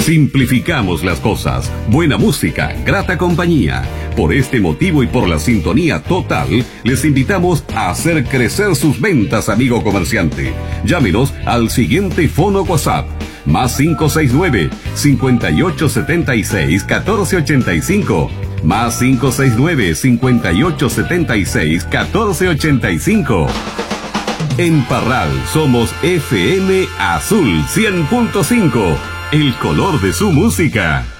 Simplificamos las cosas. Buena música, grata compañía. Por este motivo y por la sintonía total, les invitamos a hacer crecer sus ventas, amigo comerciante. Llámenos al siguiente fono WhatsApp: más 569-5876-1485. Más 569-5876-1485. En Parral somos FM Azul 100.5, el color de su música.